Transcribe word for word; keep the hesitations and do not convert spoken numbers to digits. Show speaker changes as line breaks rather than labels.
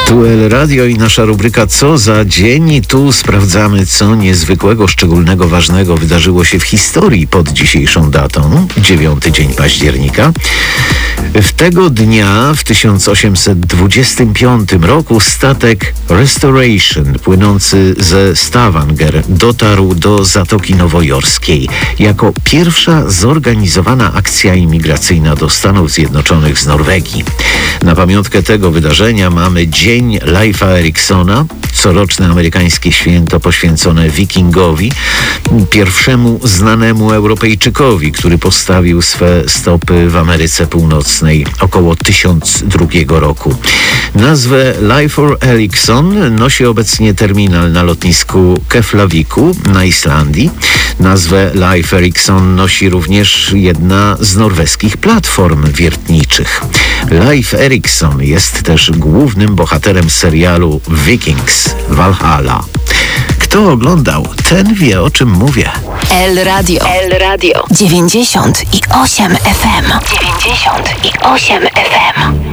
Tu El Radio i nasza rubryka Co za dzień. I tu sprawdzamy, co niezwykłego, szczególnego, ważnego wydarzyło się w historii pod dzisiejszą datą, dziewiąty dzień października. W tego dnia w tysiąc osiemset dwudziestym piątym roku statek Restoration płynący ze Stavanger dotarł do Zatoki Nowojorskiej jako pierwsza zorganizowana akcja imigracyjna do Stanów Zjednoczonych z Norwegii. Na pamiątkę tego wydarzenia mamy Dzień Leif'a Eriksona, coroczne amerykańskie święto poświęcone wikingowi, pierwszemu znanemu Europejczykowi, który postawił swe stopy w Ameryce Północnej około tysiąc drugiego roku. Nazwę Leifur Erikson nosi obecnie terminal na lotnisku Keflaviku na Islandii. Nazwę Leif Erikson nosi również jedna z norweskich platform wiertniczych. Leif Erikson jest też głównym bohaterem serialu Vikings Valhalla. Kto oglądał, ten wie, o czym mówię.
El Radio. El Radio. dziewięćdziesiąt i osiem F M. dziewięćdziesiąt i osiem F M.